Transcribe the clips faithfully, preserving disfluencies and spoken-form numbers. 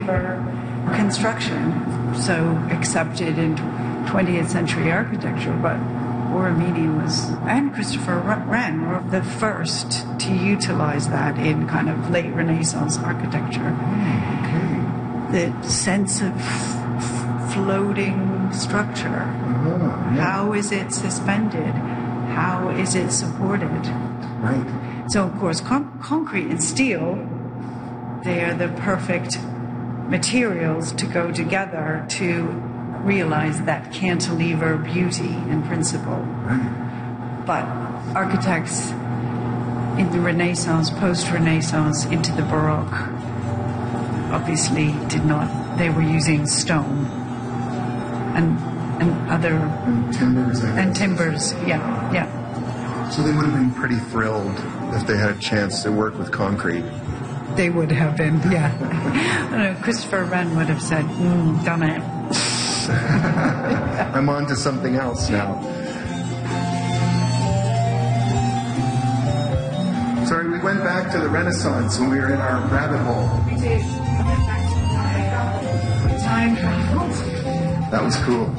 Construction, so accepted in twentieth century architecture, but Borromini was, and Christopher Wren were the first to utilize that in kind of late Renaissance architecture. Okay. The sense of floating structure. Uh-huh, yeah. How is it suspended? How is it supported? Right. So, of course, con- concrete and steel, they are the perfect materials to go together to realize that cantilever beauty in principle. Right. But architects in the Renaissance, post-Renaissance, into the Baroque, obviously did not, they were using stone and and other... And timbers, I guess. And timbers, yeah, yeah. So they would have been pretty thrilled if they had a chance to work with concrete. They would have been, yeah. I don't know, Christopher Wren would have said, mm, done it. I'm on to something else now. Sorry, we went back to the Renaissance when we were in our rabbit hole. We did. We went back to time travel. That was cool.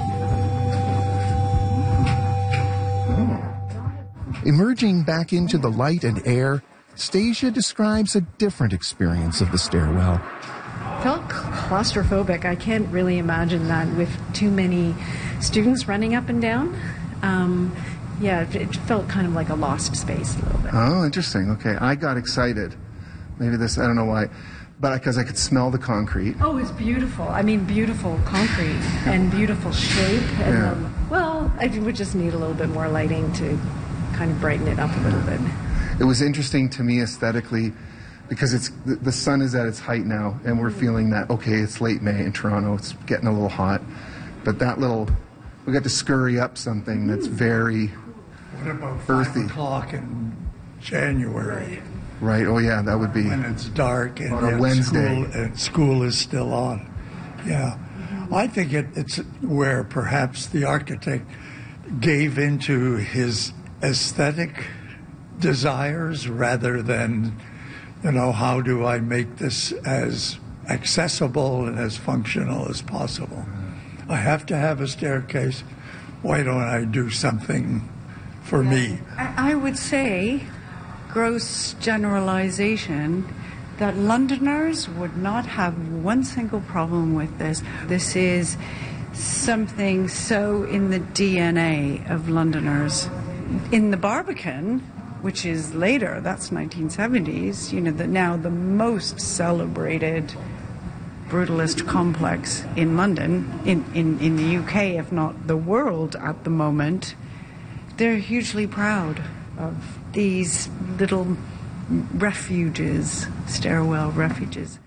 Oh. Emerging back into the light and air, Stasia describes a different experience of the stairwell. Felt claustrophobic. I can't really imagine that with too many students running up and down. Um, yeah, it, it felt kind of like a lost space a little bit. Oh, interesting. Okay, I got excited. Maybe this, I don't know why, but because I could smell the concrete. Oh, it's beautiful. I mean, beautiful concrete and beautiful shape. And, Yeah. um, well, I would just need a little bit more lighting to kind of brighten it up a little bit. It was interesting to me aesthetically because it's the, the sun is at its height now, and we're feeling that, okay, it's late May in Toronto, it's getting a little hot, but that little, we got to scurry up something that's very What about earthy. five o'clock in January Right, oh yeah, that would be when it's dark and on a yet Wednesday. School, and school is still on? Yeah, I think it, it's where perhaps the architect gave into his aesthetic desires rather than, you know, how do I make this as accessible and as functional as possible? I have to have a staircase. Why don't I do something for me? I, I would say, gross generalization, that Londoners would not have one single problem with this. This is something so in the D N A of Londoners. In the Barbican, which is later, that's nineteen seventies, you know, the, now the most celebrated brutalist complex in London, in, in, in the U K, if not the world at the moment, they're hugely proud of these little refuges, stairwell refuges.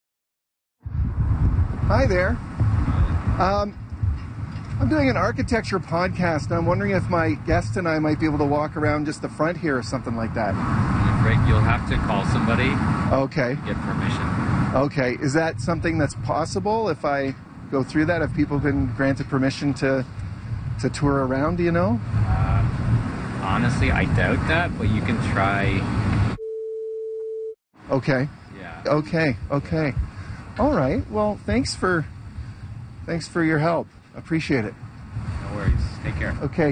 Hi there. Um, I'm doing an architecture podcast, and I'm wondering if my guest and I might be able to walk around just the front here or something like that. I'm afraid you'll have to call somebody. Okay. Get permission. Okay. Is that something that's possible if I go through that? Have people been granted permission to to tour around, do you know? Uh, honestly, I doubt that, but you can try. Okay. Yeah. Okay. Okay. All right. Well, thanks for thanks for your help. Appreciate it. No worries. Take care. Okay.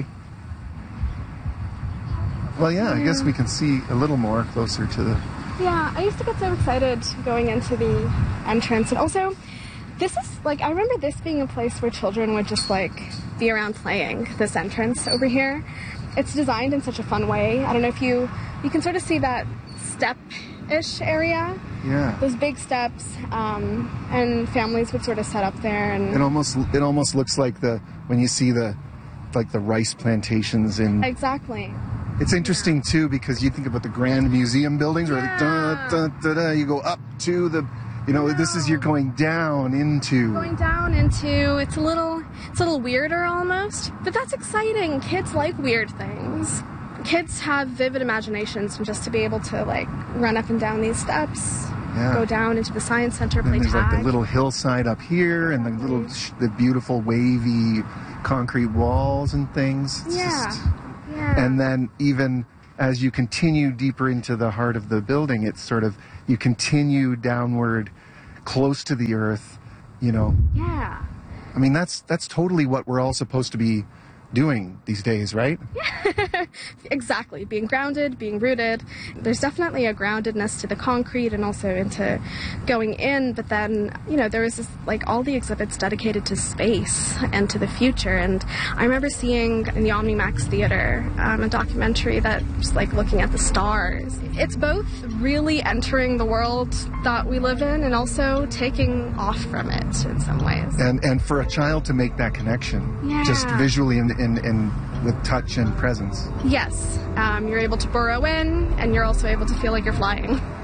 Well, yeah, I guess we can see a little more closer to the... Yeah, I used to get so excited going into the entrance. And also, this is, like, I remember this being a place where children would just, like, be around playing, this entrance over here. It's designed in such a fun way. I don't know if you, you can sort of see that step-ish area. Yeah. Those big steps, um, and families would sort of set up there. And It almost it almost looks like the when you see the like the rice plantations in. Exactly. It's interesting too because you think about the Grand Museum buildings where Yeah. like, da, da, da, da, you go up to the, you know, this is you're going down into. Going down into, it's a little, it's a little weirder almost, but that's exciting. Kids like weird things. Kids have vivid imaginations, and just to be able to like run up and down these steps, Yeah. go down into the science center, Then play there's tag. like the little hillside up here and the little sh- the beautiful wavy concrete walls and things. It's Yeah. just- Yeah. And then even as you continue deeper into the heart of the building, it's sort of, you continue downward close to the earth, you know. Yeah. I mean, that's that's totally what we're all supposed to be doing these days, right? Exactly. Being grounded, being rooted. There's definitely a groundedness to the concrete and also into going in, but then, you know, there was this, like, all the exhibits dedicated to space and to the future. And I remember seeing in the OmniMax Theater um, a documentary that was, like, looking at the stars. It's both really entering the world that we live in and also taking off from it in some ways. And and for a child to make that connection, Yeah. just visually and, and, and with touch and presence. Yes. Um, you're able to burrow in, and you're also able to feel like you're flying.